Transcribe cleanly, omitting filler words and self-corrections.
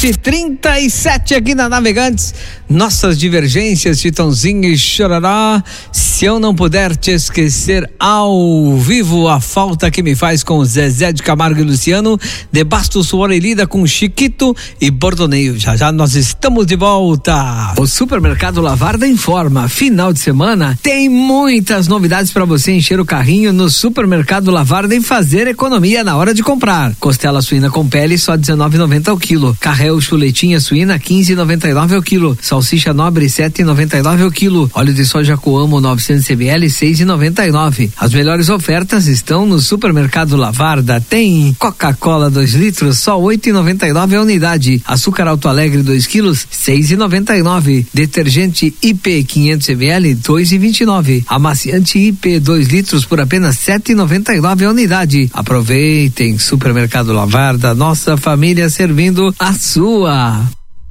7h37 aqui na Navegantes. Nossas divergências, Chitãozinho e Chororó. Se eu não puder te esquecer ao vivo, a falta que me faz com Zezé de Camargo e Luciano, de Bastos, Suor e Lida com Chiquito e Bordoneio. Já já nós estamos de volta. O Supermercado Lavarda informa, final de semana tem muitas novidades para você encher o carrinho no Supermercado Lavarda e fazer economia na hora de comprar. Costela suína com pele só R$19,90 ao quilo. Carré chuletinha suína R$15,99 ao quilo. Salsicha nobre R$7,99 ao quilo. Óleo de soja Coamo 900 ml R$6,99. As melhores ofertas estão no Supermercado Lavarda. Tem Coca-Cola 2 litros só R$8,99 a unidade. Açúcar Alto Alegre 2 quilos R$6,99. Detergente IP 500 ml R$2,29. Amaciante IP 2 litros por apenas R$7,99 a unidade. Aproveitem. Supermercado Lavarda, nossa família servindo a sua.